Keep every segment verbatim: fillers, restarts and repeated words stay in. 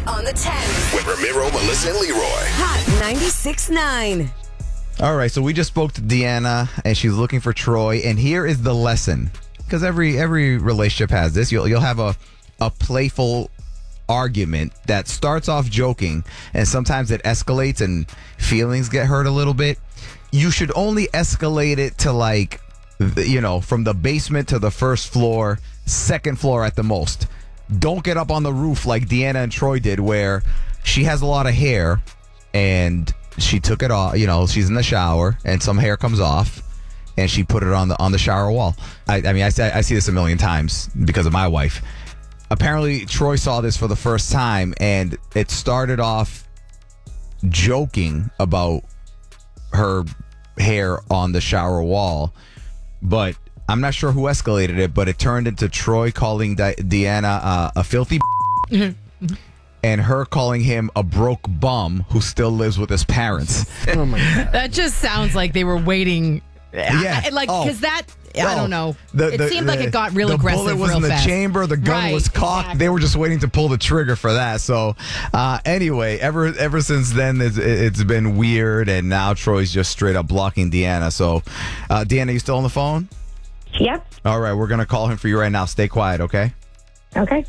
on the ten. With Ramiro, Melissa, and Leroy. Hot ninety-six point nine. All right, so we just spoke to Deanna, and she's looking for Troy. And here is the lesson, because every every relationship has this. You'll you'll have a a playful argument that starts off joking, and sometimes it escalates, and feelings get hurt a little bit. You should only escalate it to, like, you know, from the basement to the first floor, second floor at the most. Don't get up on the roof like Deanna and Troy did, where she has a lot of hair and she took it off. You know, she's in the shower and some hair comes off and she put it on the on the shower wall. I, I mean, I, I see this a million times because of my wife. Apparently, Troy saw this for the first time, and it started off joking about her hair on the shower wall, but I'm not sure who escalated it, but it turned into Troy calling Di- Deanna uh, a filthy and her calling him a broke bum who still lives with his parents. Oh, my God. That just sounds like they were waiting. Yeah. I, like, Oh. because that, I Oh, don't know. the- it the- seemed like the- it got real the aggressive bullet was real in the fast. chamber. The gun Right, was cocked. exactly. They were just waiting to pull the trigger for that. So, uh, anyway, ever ever since then, it's, it's been weird, and now Troy's just straight up blocking Deanna. So, uh, Deanna, you still on the phone? Yep. All right, we're gonna call him for you right now. Stay quiet, okay? Okay.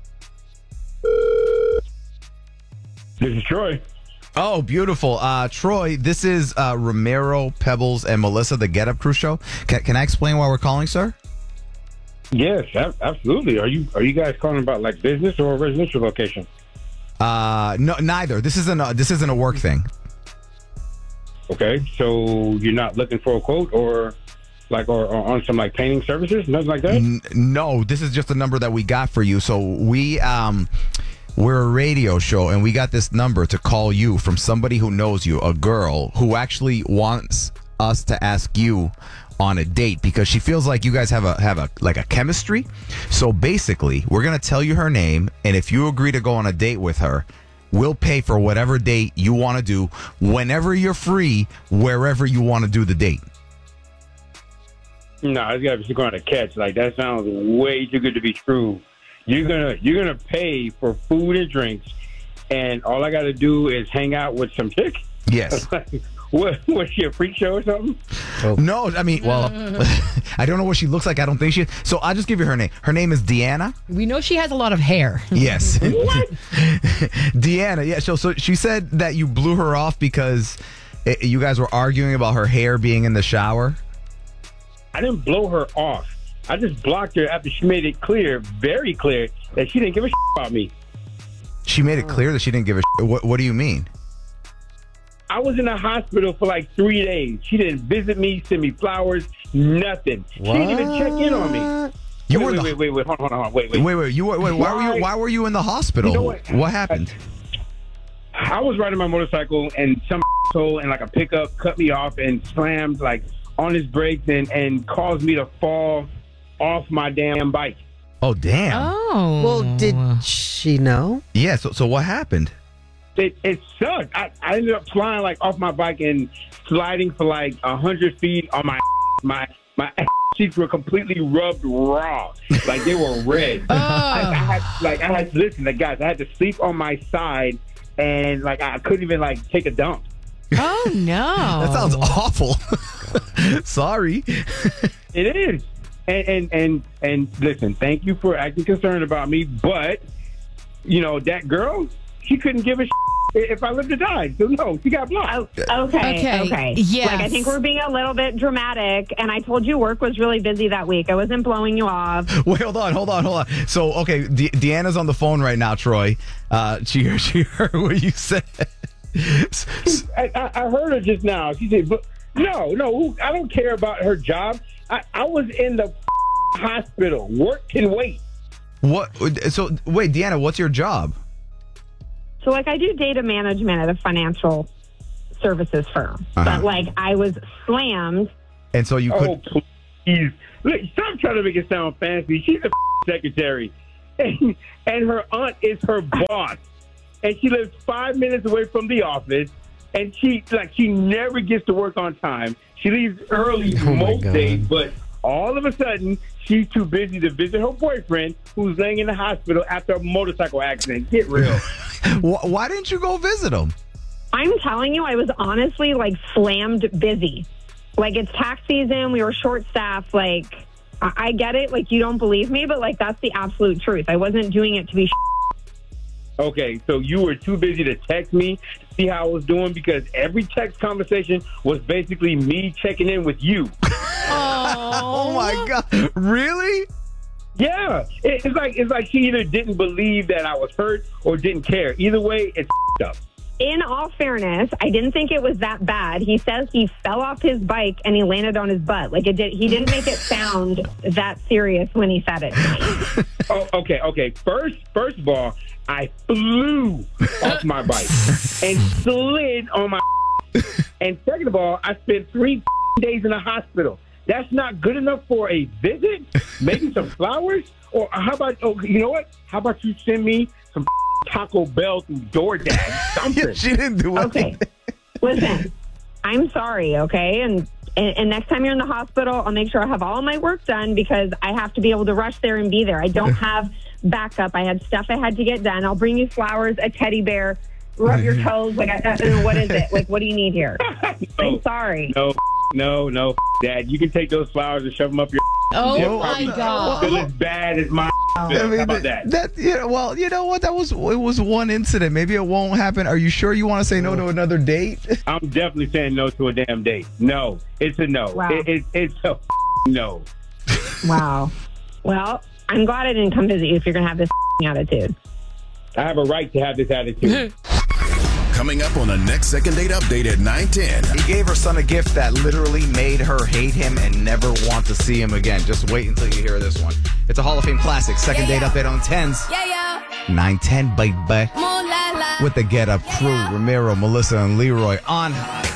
This is Troy. Oh, beautiful. Uh, Troy, this is uh, Ramiro, Pebbles, and Melissa, the Get Up Crew show. Can, can I explain why we're calling, sir? Yes, ab- absolutely. Are you are you guys calling about like business or a residential location? Uh, no, neither. This isn't a, this isn't a work thing. Okay, so you're not looking for a quote or like or, or on some like painting services, nothing like that. N- no, this is just a number that we got for you. So we um we're a radio show, and we got this number to call you from somebody who knows you, a girl who actually wants us to ask you on a date because she feels like you guys have a have a like a chemistry. So basically, we're gonna tell you her name, and if you agree to go on a date with her, we'll pay for whatever date you want to do whenever you're free, wherever you want to do the date. No, it's got to be going to catch. Like that sounds way too good to be true. You're gonna you're gonna pay for food and drinks, and all I got to do is hang out with some chick. Yes. What was she a freak show or something? No, I mean, well, I don't know what she looks like. I don't think she. So I'll just give you her name. Her name is Deanna. We know she has a lot of hair. Yes. What? Deanna. Yeah. So, so she said that you blew her off because it, you guys were arguing about her hair being in the shower. I didn't blow her off. I just blocked her after she made it clear, very clear, that she didn't give a shit about me. She made it clear that she didn't give a. Sh- what, what do you mean? I was in the hospital for like three days. She didn't visit me, send me flowers, nothing. She didn't even check in on me. You wait, were wait, the, wait, wait, wait, hold on, hold on, wait, wait. wait, wait. You were. Wait, why, were you? Why were you in the hospital? You know what? what happened? I was riding my motorcycle and some asshole in like a pickup cut me off and slammed like on his brakes and, and caused me to fall off my damn bike. Oh, damn. Oh. Well, did she know? Yeah. So, so what happened? It, it sucked. I, I ended up flying like off my bike and sliding for like a hundred feet on my my my cheeks were completely rubbed raw, like they were red. Oh. I, I had like I had to listen, to guys. I had to sleep on my side, and like I couldn't even like take a dump. Oh, no. That sounds awful. Sorry. It is, and and and and listen. Thank you for acting concerned about me, but you know that girl. She couldn't give a shit if I lived or died. So, no, she got blocked. Oh, okay. Okay, Okay. yes. Like, I think we're being a little bit dramatic. And I told you work was really busy that week. I wasn't blowing you off. Wait, hold on, hold on, hold on. So, okay, De- Deanna's on the phone right now, Troy. Uh, she, she heard what you said. I, I, I heard her just now. She said, but no, no, I don't care about her job. I, I was in the hospital. Work can wait. What? So, wait, Deanna, what's your job? So, like, I do data management at a financial services firm. Uh-huh. But, like, I was slammed. And so you could. Oh, please. Look, stop trying to make it sound fancy. She's a secretary. And, and her aunt is her boss. And she lives five minutes away from the office. And she, like, she never gets to work on time. She leaves early Oh, my most God. days, but all of a sudden, she's too busy to visit her boyfriend who's laying in the hospital after a motorcycle accident. Get real. Wh- Why didn't you go visit him? I'm telling you, I was honestly like slammed busy. Like it's tax season. We were short staffed. Like I, I get it. Like you don't believe me, but like that's the absolute truth. I wasn't doing it to be. Okay, so you were too busy to text me, see how I was doing, because every text conversation was basically me checking in with you. Oh my God. Really? Yeah, it, it's like it's like she either didn't believe that I was hurt or didn't care. Either way, it's up. In all fairness, I didn't think it was that bad. He says he fell off his bike and he landed on his butt. Like it did. He didn't make it sound that serious when he said it. Oh, okay, okay. First, first of all, I flew off my bike and slid on my. And second of all, I spent three days in the hospital. That's not good enough for a visit? Maybe some flowers? Or how about, oh, you know what? How about you send me some Taco Bell through DoorDash? Something. She didn't do Okay, anything. listen, I'm sorry, okay? And, and and next time you're in the hospital, I'll make sure I have all of my work done because I have to be able to rush there and be there. I don't have backup. I had stuff I had to get done. I'll bring you flowers, a teddy bear, rub your toes. Like, I, I, what is it? Like, what do you need here? I'm sorry. No, no, no, Dad. You can take those flowers and shove them up your. Oh They're my probably God. Still as bad as my. I How mean, about that? that yeah, well, you know what? That was it was one incident. Maybe it won't happen. Are you sure you want to say no to another date? I'm definitely saying no to a damn date. No, it's a no. Wow. It, it, it's a no. Wow. Well, I'm glad I didn't come visit you if you're going to have this attitude. I have a right to have this attitude. Coming up on the next second date update at nine ten. He gave her son a gift that literally made her hate him and never want to see him again. Just wait until you hear this one. It's a Hall of Fame classic. Second Yeah, date yeah. update on tens. Yeah, yeah. nine ten, baby. Mo la la. With the Get Up crew, Ramiro, Melissa, and Leroy on